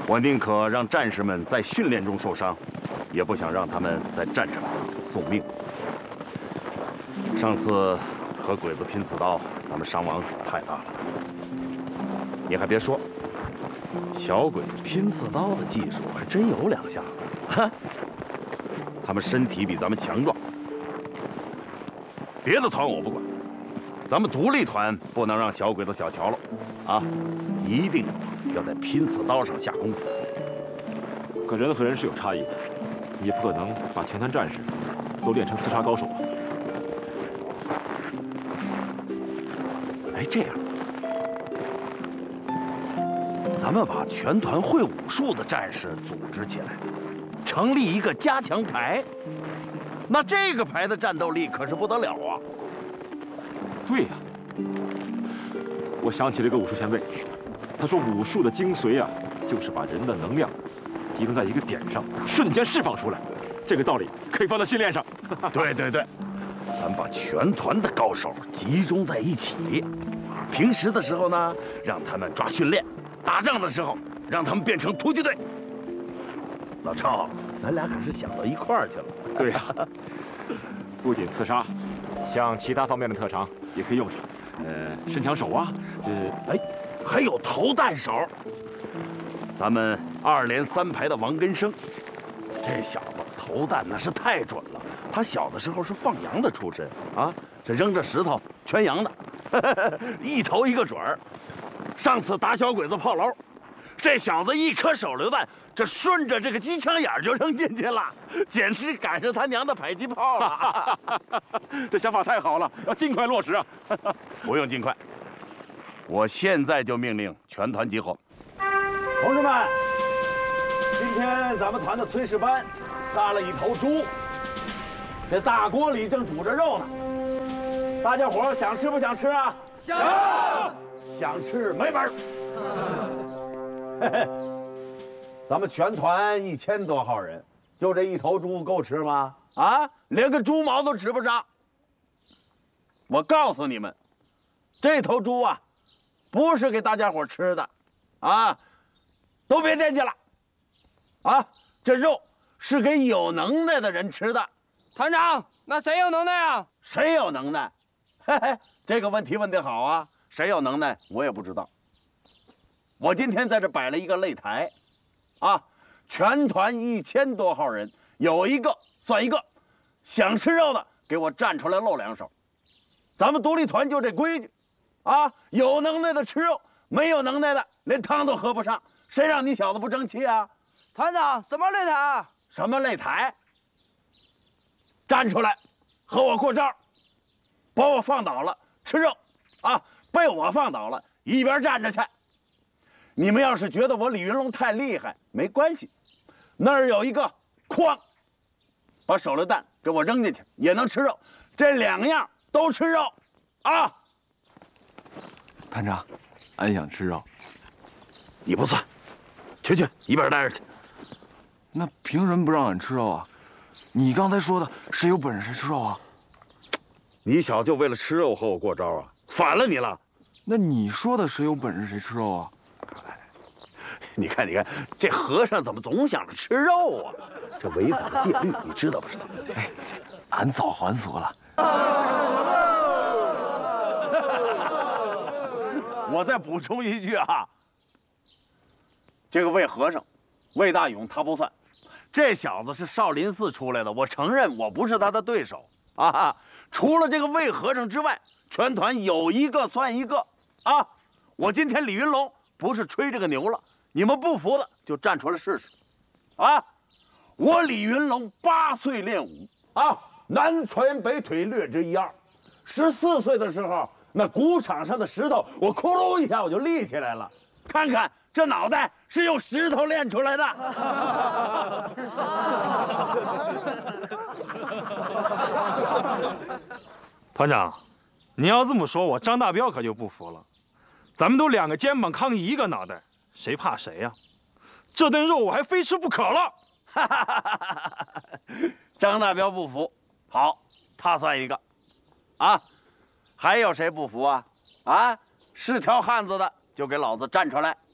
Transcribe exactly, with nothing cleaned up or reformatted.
我宁可让战士们在训练中受伤，也不想让他们在战场上送命。上次和鬼子拼刺刀，咱们伤亡太大了。你还别说，小鬼子拼刺刀的技术还真有两下子，哈！他们身体比咱们强壮。别的团我不管，咱们独立团不能让小鬼子小瞧了，啊！一定要在拼刺刀上下功夫。 可人和人是有差异的，你不可能把全团战士都练成刺杀高手啊。 哎，这样，咱们把全团会武术的战士组织起来，成立一个加强排。那这个排的战斗力可是不得了啊！ 对呀，我想起了一个武术前辈，他说武术的精髓啊，就是把人的能量集中在一个点上，瞬间释放出来。这个道理可以放在训练上。 对对对，咱把全团的高手集中在一起，平时的时候呢，让他们抓训练；打仗的时候，让他们变成突击队。老赵，咱俩可是想到一块儿去了。 对呀，不仅刺杀，像其他方面的特长也可以用上。呃，伸枪手啊，这哎，还有投弹手。咱们二连三排的王根生，这小子投弹那是太准了。他小的时候是放羊的出身啊，这扔着石头圈羊的，一投一个准儿。上次打小鬼子炮楼，这小子一颗手榴弹，这顺着这个机枪眼就扔进去了，简直赶上他娘的迫击炮了。 这想法太好了，要尽快落实啊！ 不用尽快，我现在就命令全团集合。 同志们，今天咱们团的炊事班杀了一头猪，这大锅里正煮着肉呢。大家伙想吃不想吃啊？想。想吃没门儿。嘿嘿，咱们全团一千多号人，就这一头猪够吃吗？啊，连个猪毛都吃不上。我告诉你们，这头猪啊，不是给大家伙吃的，啊。都别惦记了，啊！这肉是给有能耐的人吃的。 团长，那谁有能耐啊？ 谁有能耐？嘿嘿，这个问题问得好啊！谁有能耐，我也不知道。我今天在这摆了一个擂台，啊，全团一千多号人，有一个算一个，想吃肉的给我站出来露两手。咱们独立团就这规矩，啊，有能耐的吃肉，没有能耐的连汤都喝不上。谁让你小子不争气啊！ 团长，什么擂台啊？ 什么擂台？站出来，和我过招，把我放倒了吃肉，啊，被我放倒了一边站着去。你们要是觉得我李云龙太厉害，没关系，那儿有一个筐，把手榴弹给我扔进去也能吃肉，这两样都吃肉，啊！ 团长，俺想吃肉。 你不算。去去，一边待着去。 那凭什么不让俺吃肉啊？你刚才说的，谁有本事谁吃肉啊？ 你小子就为了吃肉和我过招啊？反了你了！ 那你说的谁有本事谁吃肉啊？ 你看，你看，这和尚怎么总想着吃肉啊？这违反了戒律，你知道不知道？ 哎，俺早还俗了。 我再补充一句啊。这个魏和尚，魏大勇他不算，这小子是少林寺出来的，我承认我不是他的对手啊。除了这个魏和尚之外，全团有一个算一个啊。我今天李云龙不是吹这个牛了，你们不服的就站出来试试啊。我李云龙八岁练武啊，南拳北腿略知一二。十四岁的时候，那鼓场上的石头，我咕噜一下我就立起来了，看看。这脑袋是用石头练出来的。 团长，你要这么说，我张大彪可就不服了。咱们都两个肩膀扛一个脑袋，谁怕谁呀？这顿肉我还非吃不可了。 张大彪不服，好，他算一个。啊，还有谁不服啊？啊，是条汉子的就给老子站出来。